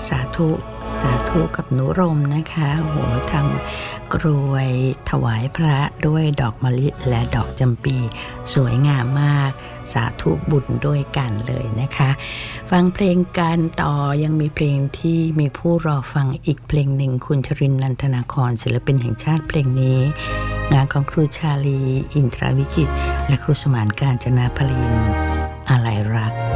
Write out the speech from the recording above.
สาธุสาธุกับหนูรมนะคะโหทำกรวยถวายพระด้วยดอกมะลิและดอกจำปีสวยงามมากสาธุบุญด้วยกันเลยนะคะฟังเพลงกันต่อยังมีเพลงที่มีผู้รอฟังอีกเพลงหนึ่งคุณชรินทร์ นันทนาครศิลปินแห่งชาติเพลงนี้งานของครูชาลีอินทราวิจิตรและครูสมานกาญจนาภรินทร์อาลัยรัก